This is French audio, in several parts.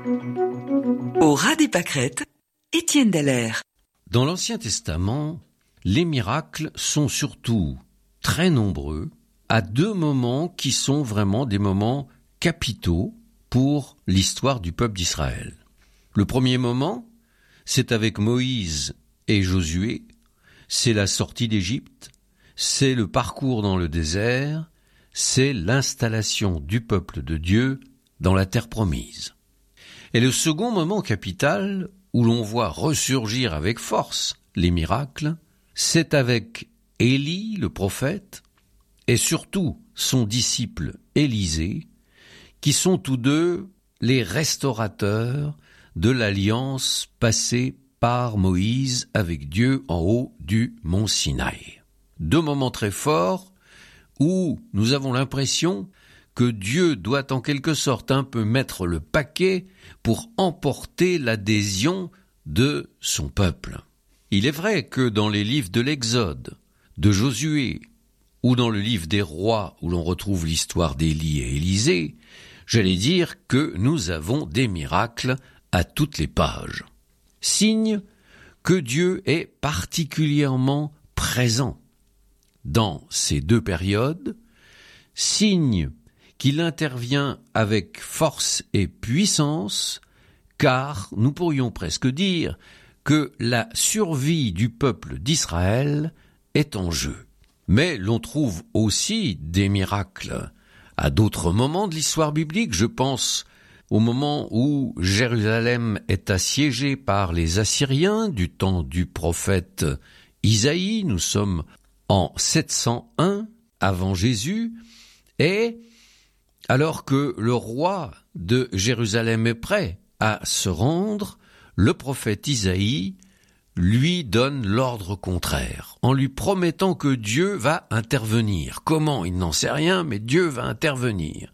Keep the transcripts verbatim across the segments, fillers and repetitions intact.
Au ras des pâquerettes, Étienne Dallaire. Dans l'Ancien Testament, les miracles sont surtout très nombreux à deux moments qui sont vraiment des moments capitaux pour l'histoire du peuple d'Israël. Le premier moment, c'est avec Moïse et Josué, c'est la sortie d'Égypte, c'est le parcours dans le désert, c'est l'installation du peuple de Dieu dans la terre promise. Et le second moment capital, où l'on voit ressurgir avec force les miracles, c'est avec Élie, le prophète, et surtout son disciple Élisée, qui sont tous deux les restaurateurs de l'alliance passée par Moïse avec Dieu en haut du mont Sinaï. Deux moments très forts où nous avons l'impression que Dieu doit en quelque sorte un peu mettre le paquet pour emporter l'adhésion de son peuple. Il est vrai que dans les livres de l'Exode, de Josué, ou dans le livre des rois où l'on retrouve l'histoire d'Élie et Élisée, j'allais dire que nous avons des miracles à toutes les pages. Signe que Dieu est particulièrement présent dans ces deux périodes, signe qu'il intervient avec force et puissance, car nous pourrions presque dire que la survie du peuple d'Israël est en jeu. Mais l'on trouve aussi des miracles à d'autres moments de l'histoire biblique. Je pense au moment où Jérusalem est assiégée par les Assyriens du temps du prophète Isaïe. Nous sommes en sept cent un avant Jésus, et alors que le roi de Jérusalem est prêt à se rendre, le prophète Isaïe lui donne l'ordre contraire, en lui promettant que Dieu va intervenir. Comment? Il n'en sait rien, mais Dieu va intervenir.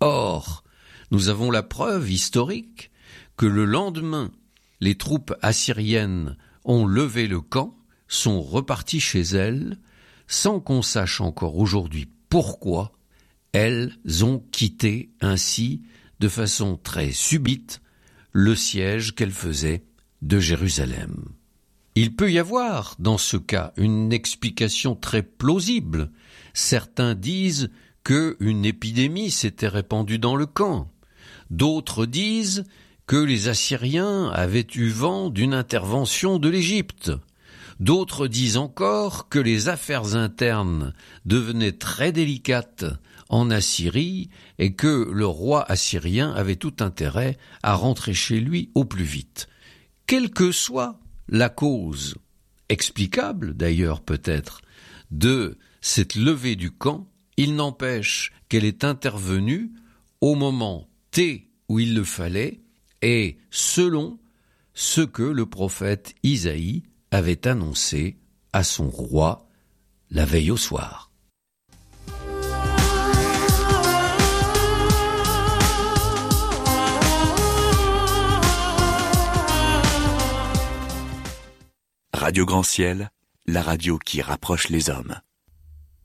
Or, nous avons la preuve historique que le lendemain, les troupes assyriennes ont levé le camp, sont reparties chez elles, sans qu'on sache encore aujourd'hui pourquoi elles ont quitté ainsi, de façon très subite, le siège qu'elles faisaient de Jérusalem. Il peut y avoir, dans ce cas, une explication très plausible. Certains disent qu'une épidémie s'était répandue dans le camp. D'autres disent que les Assyriens avaient eu vent d'une intervention de l'Égypte. D'autres disent encore que les affaires internes devenaient très délicates en Assyrie et que le roi assyrien avait tout intérêt à rentrer chez lui au plus vite. Quelle que soit la cause, explicable d'ailleurs peut-être, de cette levée du camp, il n'empêche qu'elle est intervenue au moment T où il le fallait et selon ce que le prophète Isaïe avait annoncé à son roi la veille au soir. Radio Grand Ciel, la radio qui rapproche les hommes.